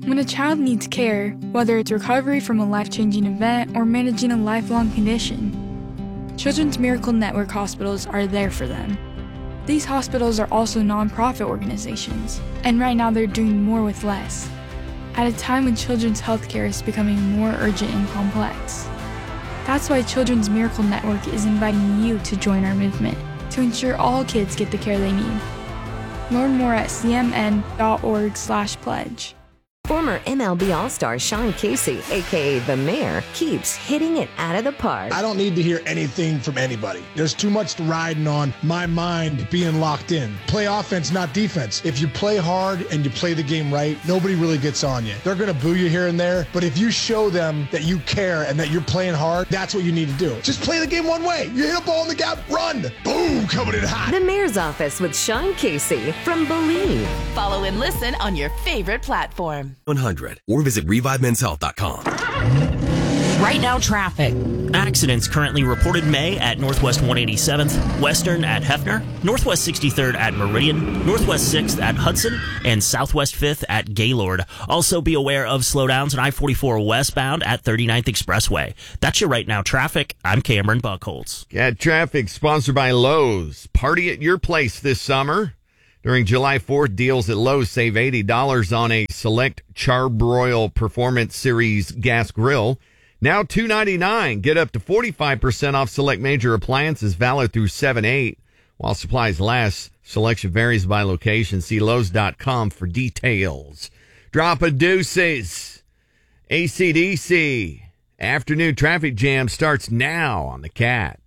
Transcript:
When a child needs care, whether it's recovery from a life-changing event or managing a lifelong condition, Children's Miracle Network hospitals are there for them. These hospitals are also nonprofit organizations, and right now they're doing more with less, at a time when children's healthcare is becoming more urgent and complex. That's why Children's Miracle Network is inviting you to join our movement to ensure all kids get the care they need. Learn more at cmn.org/pledge. Former MLB All-Star Sean Casey, a.k.a. The Mayor, keeps hitting it out of the park. I don't need to hear anything from anybody. There's too much riding on my mind being locked in. Play offense, not defense. If you play hard and you play the game right, nobody really gets on you. They're going to boo you here and there, but if you show them that you care and that you're playing hard, that's what you need to do. Just play the game one way. You hit a ball in the gap, run. Boom, coming in hot. The Mayor's Office with Sean Casey from Believe. Follow and listen on your favorite platform. 100 or visit ReviveMen'sHealth.com. Right now, traffic. Accidents currently reported May at Northwest 187th, Western at Hefner, Northwest 63rd at Meridian, Northwest 6th at Hudson, and Southwest 5th at Gaylord. Also be aware of slowdowns on I-44 westbound at 39th Expressway. That's your Right Now traffic. I'm Cameron Buckholz. Cat Traffic, sponsored by Lowe's. Party at your place this summer. During July 4th, deals at Lowe's save $80 on a select Charbroil Performance Series gas grill. Now $2.99. Get up to 45% off select major appliances, valid through 7/8. While supplies last, selection varies by location. See Lowe's.com for details. Drop a deuces. AC/DC. Afternoon traffic jam starts now on the Cat.